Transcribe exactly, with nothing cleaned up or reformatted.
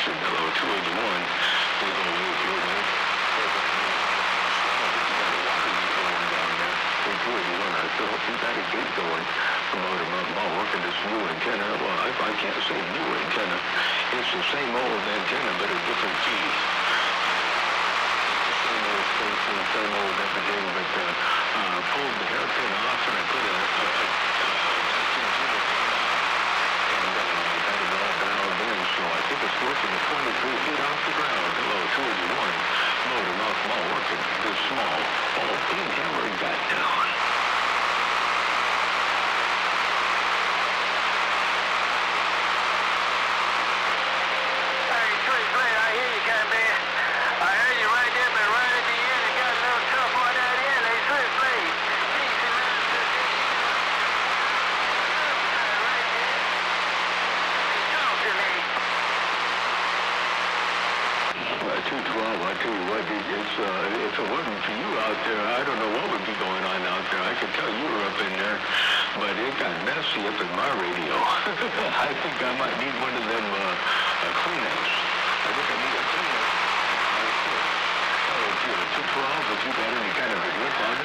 Austin. Hello, two eighty-one. We're going to wait here, man. two eighty-one, I still hope you got a gate going from Motor Mount Mall working this new antenna. Well, I, I can't say new antenna. It's the same old antenna, but a different key. Same old station, same old everything, but uh, uh, pulled the hairpin off and I put a, a, a, a and uh, I got it all dialed in, so I think it's working at twenty-three feet off the ground. Hello, two eighty-one. Motor Mouth Mall working this small. Oh, big hammer got down. two twelve, I tell you what, it's, uh, if it wasn't for you out there, I don't know what would be going on out there. I could tell you were up in there, but it got messy up in my radio. I think I might need one of them uh, uh, Kleenex. I think I need a Kleenex. Oh, gee, two twelve, if you got any kind of a grip on it.